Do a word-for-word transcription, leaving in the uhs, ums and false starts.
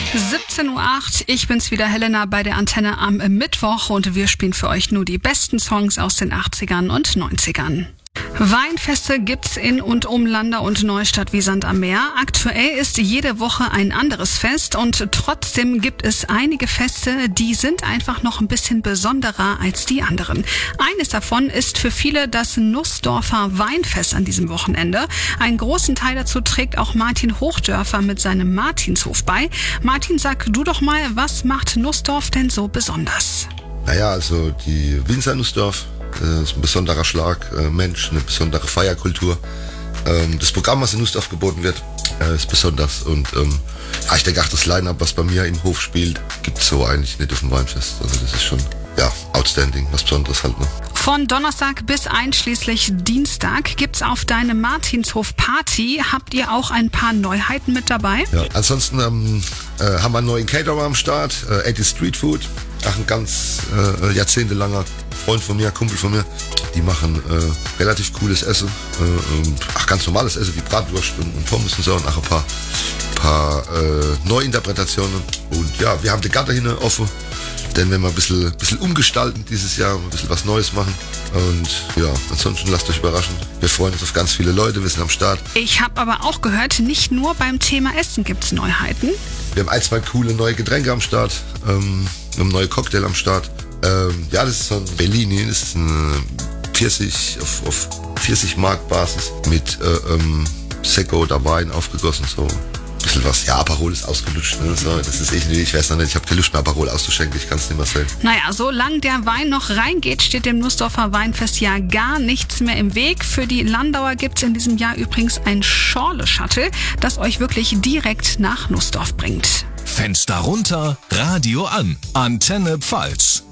siebzehn Uhr acht, ich bin's wieder, Helena, bei der Antenne am Mittwoch und wir spielen für euch nur die besten Songs aus den achtzigern und neunzigern. Weinfeste gibt's in und um Landau und Neustadt wie Sand am Meer. Aktuell ist jede Woche ein anderes Fest und trotzdem gibt es einige Feste, die sind einfach noch ein bisschen besonderer als die anderen. Eines davon ist für viele das Nussdorfer Weinfest an diesem Wochenende. Einen großen Teil dazu trägt auch Martin Hochdörfer mit seinem Martinshof bei. Martin, sag du doch mal, was macht Nussdorf denn so besonders? Naja, also die Winzer Nussdorf äh, ist ein besonderer Schlag, äh, Mensch, eine besondere Feierkultur. Ähm, das Programm, was in Nussdorf geboten wird, äh, ist besonders. Und ähm, ja, ich denke auch das Line-Up, was bei mir im Hof spielt, gibt's so eigentlich nicht auf dem Weinfest. Also das ist schon, ja, outstanding, was Besonderes halt, ne? Von Donnerstag bis einschließlich Dienstag gibt's auf deinem Martinshof Party. Habt ihr auch ein paar Neuheiten mit dabei? Ja, ansonsten ähm, äh, haben wir einen neuen Caterer am Start, äh, eighty Street Food. Auch ein ganz äh, jahrzehntelanger Freund von mir, Kumpel von mir. Die machen äh, relativ cooles Essen. Äh, und, ach, ganz normales Essen wie Bratwurst und, und Pommes und so. Und auch ein paar, paar äh, Neuinterpretationen. Und ja, wir haben die Garten hier offen. Denn wenn wir ein bisschen, bisschen umgestalten dieses Jahr, ein bisschen was Neues machen. Und ja, ansonsten lasst euch überraschen. Wir freuen uns auf ganz viele Leute, wir sind am Start. Ich habe aber auch gehört, nicht nur beim Thema Essen gibt's Neuheiten. Wir haben ein, zwei coole neue Getränke am Start. Ähm, wir haben neue Cocktail am Start. Ähm, ja, das ist so ein Bellini, das ist ein Pfirsich auf, auf Pfirsich-Mark-Basis mit äh, ähm, Sekko oder Wein aufgegossen, so. Bisschen was. Ja, Aperol ist ausgelutscht. Ne? So, das ist irgendwie, ich weiß noch nicht, ich habe keine Lust mehr, Aperol auszuschenken, ich kann es nicht mehr sehen. Naja, solange der Wein noch reingeht, steht dem Nussdorfer Weinfest ja gar nichts mehr im Weg. Für die Landauer gibt's in diesem Jahr übrigens ein Schorle-Shuttle, das euch wirklich direkt nach Nussdorf bringt. Fenster runter, Radio an. Antenne Pfalz.